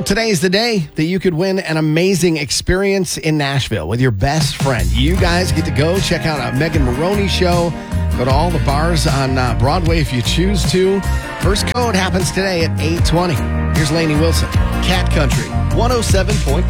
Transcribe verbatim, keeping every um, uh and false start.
Today's the day that you could win an amazing experience in Nashville with your best friend. You guys get to go check out a Megan Maroney show. Go to all the bars on uh, Broadway if you choose to. First code happens today at eight twenty. Here's Lainey Wilson, Cat Country, one oh seven point one.